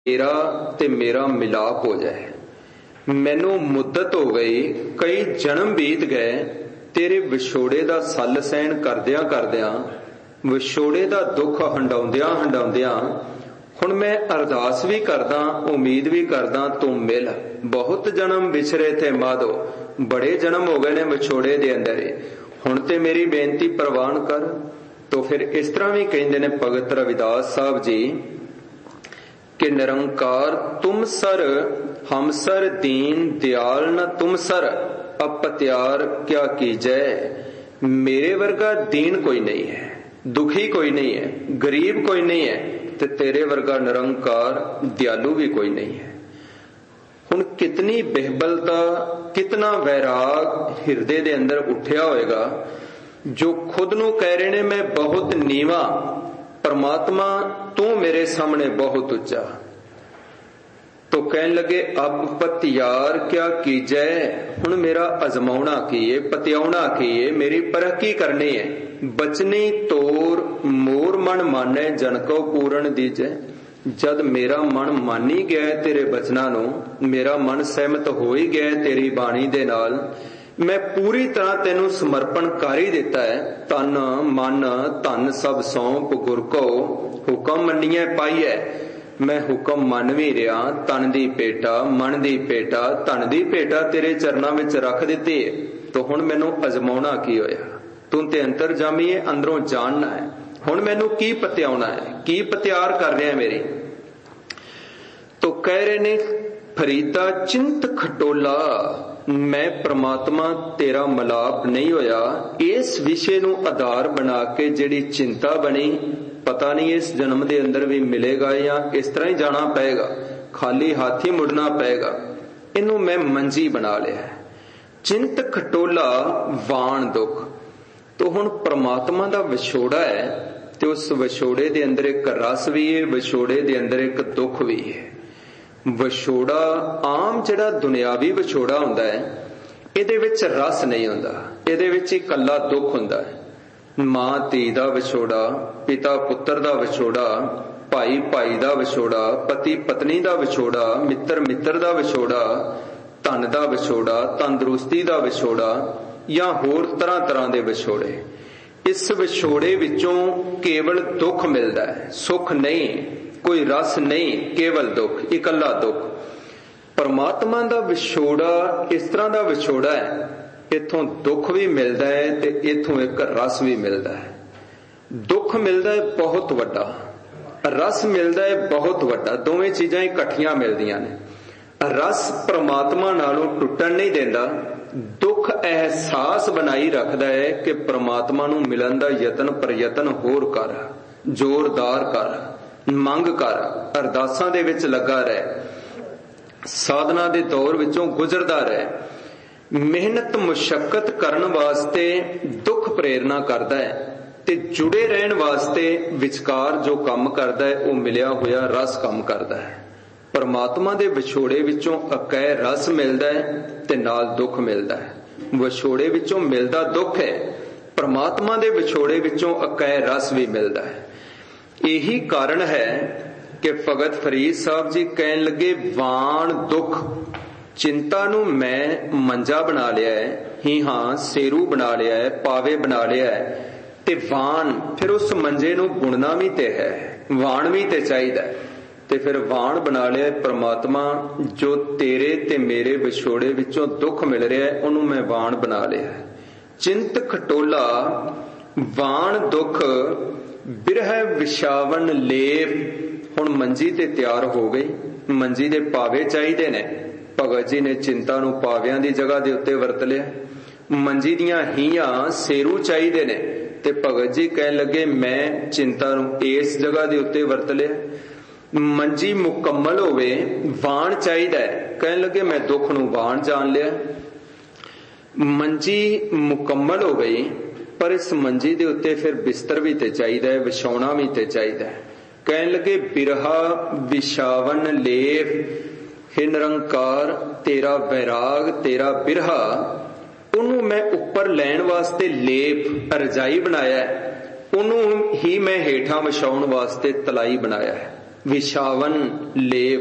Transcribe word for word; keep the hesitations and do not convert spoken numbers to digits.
तेरा ते मेरा मिलाप हो जाए। मैनू मुद्दत हो गई, कई जन्म बीत गए, तेरे विछोड़े दा सल सहन करदियां करदियां, विछोड़े दा दुख हंडाउंदियां हंडाउंदियां हुण मैं अरदास भी करदा, उम्मीद भी करदा तू मिल। बहुत जन्म विछरे थे माधो, बड़े जन्म हो गए ने विछोड़े दे अंदर, हुण ते मेरी बेनती प्रवान कर। तो फिर इस तरह भी कहंदे ने भगत रविदास साहब जी कि निरंकार तुम सर हम सर दीन दयाल न तुम सर, अपत्यार क्या कीजै। मेरे वर्गा दीन कोई नहीं है, दुखी कोई नहीं है, गरीब कोई नहीं है, ते तेरे वर्गा निरंकार दयालु भी कोई नहीं है। हुण कितनी बेहबलता, कितना वैराग हिरदे दे अंदर उठिया होएगा, जो खुद नू कह रहे ने मैं बहुत नीवा, परमात्मा तू मेरे सामने बहुत उच्चा। तो कहने लगे अब पतियार क्या कीजै, हुण मेरा अजमाउणा की है, पतियाउणा की है, मेरी परख की करनी है। बचनी तोर मोर मन माने जन को पूरण दीजै। जद मेरा मन मान ही गया तेरे बचना नू, मेरा मन सहमत हो ही गया तेरी बाणी दे नाल, मैं पूरी तरह तेनू समर्पण कर ही दिता है। तन मन धन सब सौंप गुर को, हुक्म मन्निए पाईए। मैं हुक्म मन भी रहा, तन दी पेटा मन दी पेटा धन दी पेटा तेरे चरनां विच रख दिती है। तो हुण मैनू अजमाउणा की होया, तू ते अंतर जामी है, अंदरों जानना है। हुण मैनू की पत्याउणा है, की पत्यार कर रहा है मेरी। तो कह रहे ने फरीदा चिंत खटोला, मैं परमात्मा तेरा मलाप नहीं होया। इस विषय नू आधार बना के जिहड़ी चिंता बनी, पता नहीं इस जन्म दे अंदर भी मिलेगा या इस तरह ही जाना पएगा, खाली हाथ ही मुड़ना पएगा। इनू मैं मंजी बना लिया। चिंत खटोला वाण दुख। तो हुण परमात्मा दा विछोड़ा है, ते उस विछोड़े दे अंदर एक रस भी है, विछोड़े दे अंदर एक दुख भी है। विछोड़ा आम जिहड़ा दुनियावी विछोड़ा हुंदा है, इहदे विच रस नहीं हुंदा, इहदे विच इकल्ला दुख हुंदा है। मां धी दा विछोड़ा, पिता पुत्र दा विछोड़ा, भाई भाई दा विछोड़ा, पति पत्नी दा विछोड़ा, मित्र मित्र दा विछोड़ा, धन दा विछोड़ा, तंदुरुस्ती दा विछोड़ा, या होर तरह तरह दे विछोड़े। इस विछोड़े विचों केवल दुख मिलदा है, सुख नहीं, कोई रस नहीं, केवल दुख, इकल्ला दुख। परमात्मा दा विछोड़ा इस तरह दा विछोड़ा है, इथों दुख भी मिलदा है ते इथों एक रस भी मिलदा है। दुख मिलदा है बहुत वड्डा, रस मिलदा है बहुत वड्डा, दोवें चीजां इकट्ठियां मिलदियां ने। रस परमात्मा नालों टुटण नहीं देंदा, दुख एहसास बनाई रखदा है कि परमात्मा नू मिलन दा यतन प्रयतन होर कर, जोरदार कर, मंग कर, अरदासां दे विच लगा रह, साधना दे दौर विचों गुजरदा रह। मेहनत मुशक्कत करन वास्ते दुख प्रेरणा करदा है, ते जुड़े रहन वास्ते विचकार जो काम करदा है वो मिलिया होया रस काम करदा है। परमात्मा दे विछोड़े विचों अकै रस मिलदा है ते नाल दुख मिलदा है। विछोड़े विचों मिलदा दुख है, परमात्मा दे विछोड़े विचों अकै रस भी मिलदा है। यही कारण है कि भगत फरीद साहब जी कहन लगे वाण दुख। चिंता नू मैं मंजा बना लिया है, ही हां सेरू बना लिया है, पावे बना लिया है, ते वाण फिर उस मंजे नू बुणना भी ते है, वाण भी ते चाहिदा है। ते फिर वाण बना लिया परमात्मा, जो तेरे ते मेरे विछोड़े विचों दुख मिल रहा है उन्होंने मैं वाण बना लिया है। चिंत खटोला वाण दुख बिरह विछावन लेप। हुण मंजी ते तैयार हो गई, मंजी दे पावे चाहिए ने। भगत जी ने चिंता नू पावियां दी जगह दे उत्ते वरत लिया। मंजी दियां हीयां सेरू चाहिए ने, ते भगत जी कहन लगे मैं चिंता नू इस जगह दे उत्ते वरत लिया। मंजी मुकम्मल होवे वाण चाहिदा है, कहन लगे मैं दुख नू वाण जान लिया। मंजी मुकम्मल हो गई, पर इस मंजी दे उत्ते फिर बिस्तर भी ते चाहिदा है, विछाउणा भी ते चाहिदा है। कहन लगे बिरहा विछावन लेप। हे निरंकार तेरा वैराग तेरा बिरहा, उन्होंने मैं उपर लैण वास्ते लेप रजाई बनाया है, उन्होंने ही मैं हेठां विछाउण वास्ते तलाई बनाया है। ਵਿਛਾਵਨ ਲੇਪ